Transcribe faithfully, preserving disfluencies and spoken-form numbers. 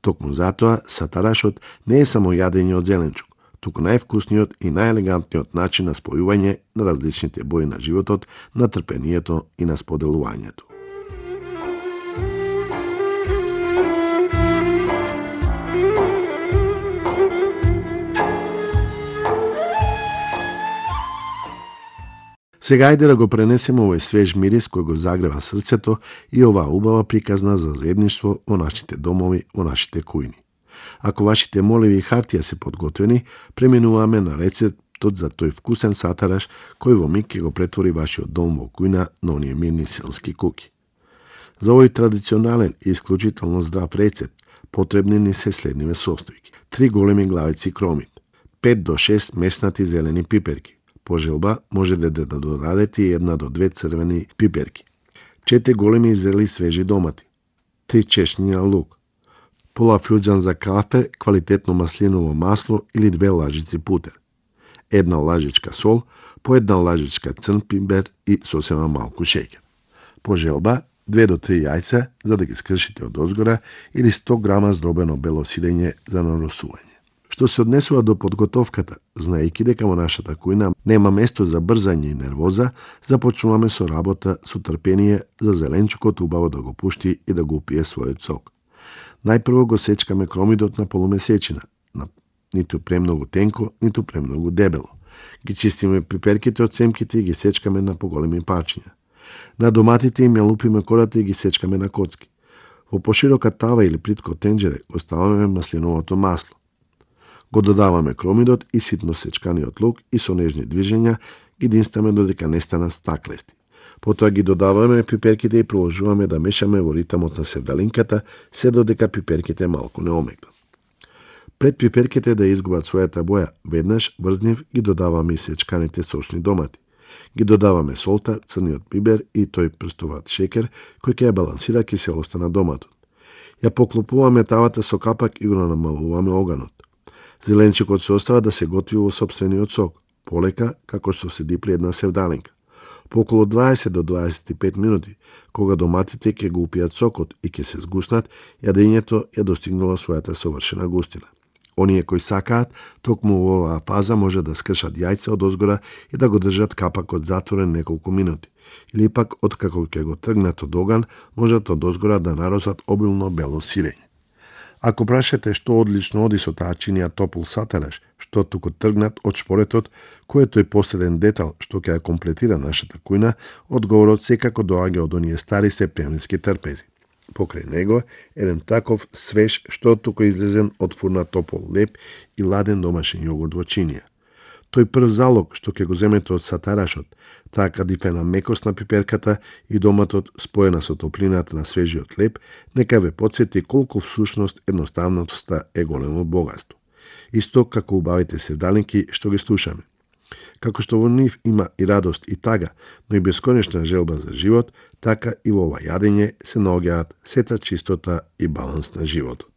Токму затоа сатарашот не е само јадење од зеленчук, туку највкусниот и најелегантниот начин на спојување на различните бои на животот, на трпението и на споделувањето. Сега ајде да го пренесеме овој свеж мирис кој го загрева срцето и оваа убава приказна за заедништво во нашите домови, во нашите кујни. Ако вашите моливи и хартија се подготвени, преминуваме на рецептот за тој вкусен сатараш кој во миг ќе го претвори вашиот дом во кујна на оние мирни селски куки. За овој традиционален и исклучително здрав рецепт потребни ни се следниве состојки: три големи главици кромит, пет до шест меснати зелени пиперки. По желба можете да додадете и една до две црвени пиперки, четири големи и зрели свежи домати, три чешњи на лук, пола фјузан за кафе, квалитетно маслиново масло или две лажици путер, една лажичка сол, по една лажичка црн пипер и сосема малку шеќер. По желба две до три јајца за да ги скршите од озгора или сто грама здробено бело сирење за наросување. Што се однесува до подготовката, знаејќи дека во нашата кујна нема место за брзање и нервоза, започнуваме со работа со трпение за зеленчукот убаво да го пушти и да го упие својот сок. Најпрво го сечкаме кромидот на полумесечина, на ниту премногу тенко, ниту премногу дебело. Ги чистиме пиперките од семките и ги сечкаме на поголеми парчиња. На доматите им ја лупиме кората и ги сечкаме на коцки. Во поширока тава или плитко тенџере го ставаме маслиновото масло. Го додаваме кромидот и ситно сечканиот лук и со нежни движења ги динстаме додека не станат стаклести. Потоа ги додаваме пиперките и продолжуваме да мешаме во ритамот на севдалинката, се додека пиперките малку не омекнат. Пред пиперките да изгубат својата боја, веднаш врз нив ги додаваме и сечканите сочни домати. Ги додаваме солта, црниот пипер и тој прстоват шеќер кој ќе ја балансира киселоста на доматот. Ја поклопуваме тавата со капак и го намалуваме оганот. Зеленчукот се остава да се готви во сопствениот сок, полека како што се дипли една севдалинка. По околу дваесет до дваесет и пет минути, кога доматите ќе го упијат сокот и ќе се згуснат, јадењето ја достигнало својата совршена густина. Оние кои сакаат, токму во оваа фаза може да скршат јајца од озгора и да го држат капакот затворен неколку минути. Или пак, откако ќе го тргнат од оган, можат од озгора да наросат обилно бело сирење. Ако прашате што одлично оди со таа чинија топол сатараш, што туку тргнат од шпоретот, кој е тој последен детал што ќе ја комплетира нашата кујна, одговорот секако доаѓа од оние стари септемврински трпези. Покрај него, еден таков свеж што туку излезен од фурна топол леп и ладен домашен јогурт во чинија. Тој прв залог што ќе го земете од сатарашот, таа кадифена мекост на пиперката и доматот споена со топлината на свежиот леп, нека ве потсети колку всушност едноставноста е големо богатство. Исто како убавите севдалинки што ги слушаме. Како што во нив има и радост и тага, но и бесконечна желба за живот, така и во ова јадење се наоѓаат сета чистота и баланс на животот.